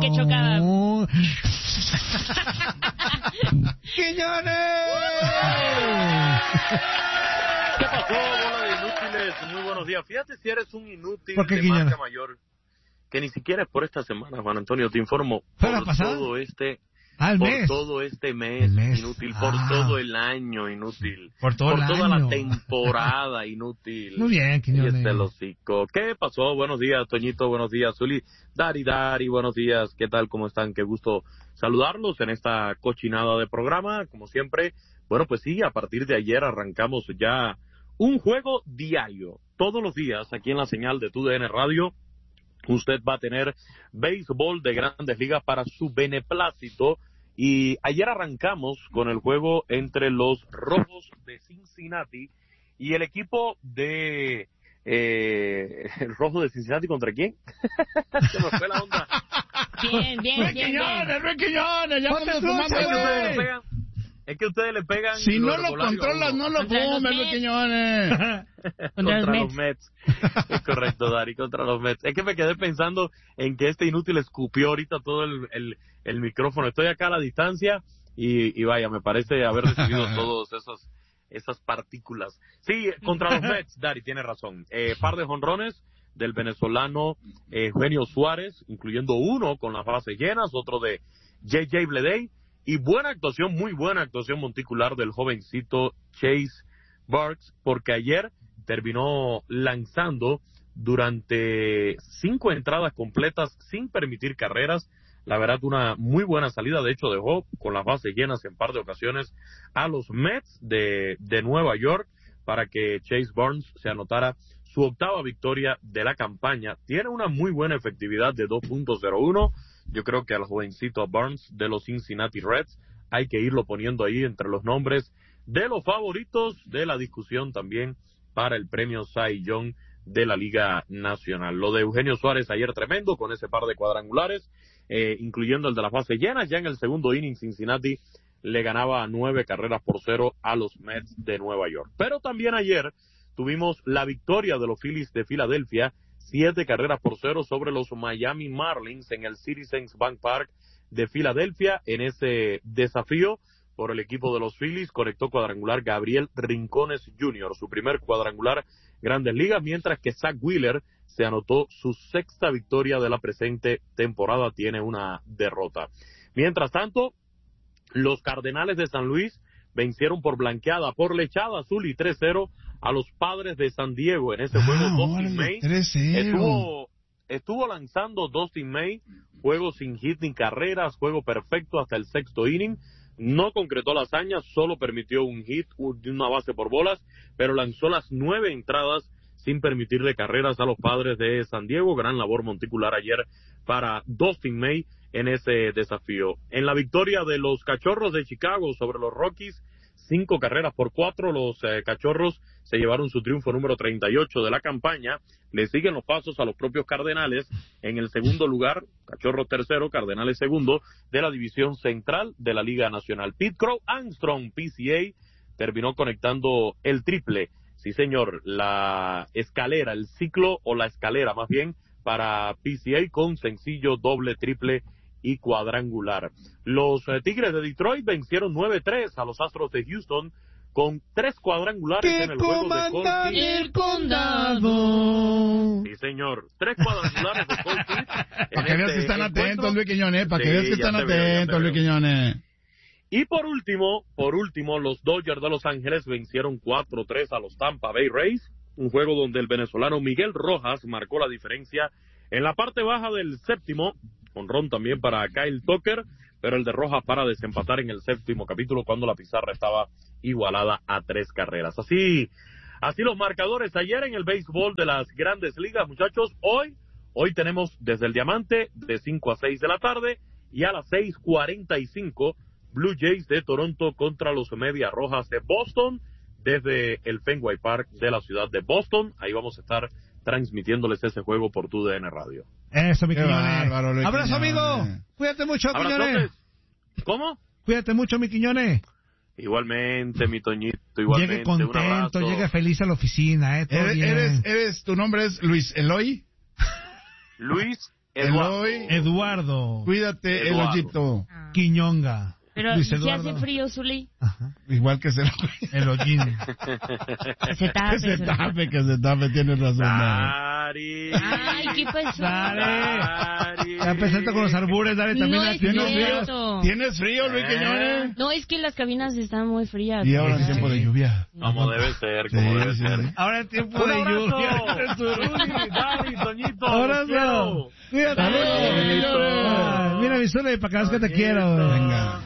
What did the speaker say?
qué chocada. ¡Quiñones! ¿Qué pasó, bola de inútiles? Muy buenos días. Fíjate si eres un inútil ¿Por qué, de Quiñones? marca mayor, que ni siquiera es por esta semana, Juan Antonio, te informo. ¿Fue la Por pasada? todo este... el por mes. todo este mes, El mes. inútil, por todo el año, inútil, Por todo el toda año. la temporada, inútil. Muy bien, Quiñones. Y este el hocico. ¿Qué pasó? Buenos días, Toñito, buenos días, Zuli, Dari, buenos días, ¿qué tal, cómo están? Qué gusto saludarlos en esta cochinada de programa, como siempre. Bueno, pues sí, a partir de ayer arrancamos ya un juego diario, todos los días, aquí en la señal de TUDN Radio. Usted va a tener béisbol de Grandes Ligas para su beneplácito. Y ayer arrancamos con el juego entre los Rojos de Cincinnati y el equipo de... ¿el Rojo de Cincinnati contra quién? Se me fue la onda. Bien. Luis Quiñones, ya Ponte vamos trucha, sumando, Es güey. que ustedes le pegan... Si no lo regular y controlas, uno. no lo Contra los fumes, Luis Mets. Quiñones. Contra los los Mets. Es correcto, Dari, contra los Mets. Es que me quedé pensando en que este inútil escupió ahorita todo el micrófono. Estoy acá a la distancia y vaya, me parece haber recibido todos esas partículas. Sí, contra los Mets, Dari, tiene razón. Par de jonrones del venezolano Eugenio Suárez, incluyendo uno con las bases llenas, otro de J.J. Bleday, y muy buena actuación monticular del jovencito Chase Burks, porque ayer terminó lanzando durante 5 entradas completas sin permitir carreras. La verdad, una muy buena salida. De hecho, dejó con las bases llenas en par de ocasiones a los Mets de Nueva York para que Chase Burns se anotara su 8ª victoria de la campaña. Tiene una muy buena efectividad de 2.01. Yo creo que al jovencito Burns de los Cincinnati Reds hay que irlo poniendo ahí entre los nombres de los favoritos de la discusión también para el premio Cy Young de la Liga Nacional. Lo de Eugenio Suárez ayer tremendo con ese par de cuadrangulares, incluyendo el de las bases llenas. Ya en el segundo inning Cincinnati le ganaba 9-0 a los Mets de Nueva York. Pero también ayer tuvimos la victoria de los Phillies de Filadelfia, 7-0 sobre los Miami Marlins en el Citizens Bank Park de Filadelfia. En ese desafío por el equipo de los Phillies conectó cuadrangular Gabriel Rincones Jr., su primer cuadrangular Grandes Ligas, mientras que Zach Wheeler se anotó su 6ª victoria de la presente temporada. Tiene una derrota. Mientras tanto, los Cardenales de San Luis vencieron por blanqueada, por lechada azul y 3-0 a los Padres de San Diego. En ese juego, Dustin May estuvo lanzando. Dustin May, juego sin hit ni carreras, juego perfecto hasta el 6º inning. No concretó la hazaña, solo permitió un hit de una base por bolas, pero lanzó las 9 entradas sin permitirle carreras a los Padres de San Diego. Gran labor monticular ayer para Dustin May en ese desafío. En la victoria de los Cachorros de Chicago sobre los Rockies, 5-4, los Cachorros se llevaron su triunfo número 38 de la campaña. Le siguen los pasos a los propios Cardenales en el segundo lugar, Cachorros tercero, Cardenales segundo, de la división central de la Liga Nacional. Pete Crow Armstrong, PCA, terminó conectando el triple. Sí, señor, la escalera, el ciclo o la escalera más bien para PCA con sencillo, doble, triple y cuadrangular. Los Tigres de Detroit vencieron 9-3 a los Astros de Houston con 3 cuadrangulares en el juego de Colts. El condado. Sí, señor, 3 cuadrangulares de Colts. Para que veas que están atentos, Luis Quiñones, para que veas que están atentos, Luis Quiñones. Y por último, los Dodgers de Los Ángeles vencieron 4-3 a los Tampa Bay Rays, un juego donde el venezolano Miguel Rojas marcó la diferencia en la parte baja del séptimo, honrón también para Kyle Tucker, pero el de Rojas para desempatar en el séptimo capítulo cuando la pizarra estaba igualada a 3 carreras. Así los marcadores ayer en el béisbol de las Grandes Ligas, muchachos. Hoy tenemos desde el Diamante de 5 a 6 de la tarde y a las 6:45 Blue Jays de Toronto contra los Medias Rojas de Boston desde el Fenway Park de la ciudad de Boston. Ahí vamos a estar transmitiéndoles ese juego por TUDN Radio. Eso, mi Quiñones. Abrazo, amigo. Cuídate mucho, Quiñones. ¿Cómo? Cuídate mucho, mi Quiñones. Igualmente, mi Toñito, igualmente. Llegue contento, un abrazo. llegue feliz a la oficina, todo bien. ¿Tu nombre es Luis Eloy? Luis Eloy. Eduardo. Cuídate, Eloyito. Quiñonga. Pero Luis si Eduardo. hace frío, Zuli. Ajá. Igual que se Eloyín. Que se tape. que se tape, tienes razón. Dari. Ay, ¿qué pasó? Dari. Ya presenta con los albures, dale también No a es ti. cierto. ¿Tienes frío, Luis Quiñones? No, es que las cabinas están muy frías. Y ahora en tiempo de lluvia. Como debe ser, como debe ser. Ahora en tiempo Un de abrazo. lluvia. Zuli, Dari, Toñito. Abrazo. los quiero. Cuídate. Saludos, Mira mi Zuli, para que veas que te quiero. Venga.